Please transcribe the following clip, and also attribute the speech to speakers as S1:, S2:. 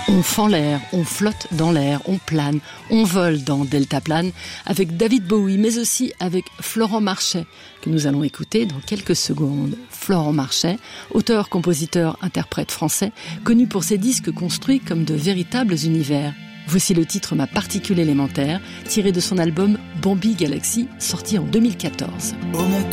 S1: On fend l'air, on flotte dans l'air, on plane, on vole dans Deltaplane avec David Bowie, mais aussi avec Florent Marchais, que nous allons écouter dans quelques secondes. Florent Marchais, auteur, compositeur, interprète français, connu pour ses disques construits comme de véritables univers. Voici le titre Ma particule élémentaire, tiré de son album Bambi Galaxy, sorti en 2014.
S2: Oh mon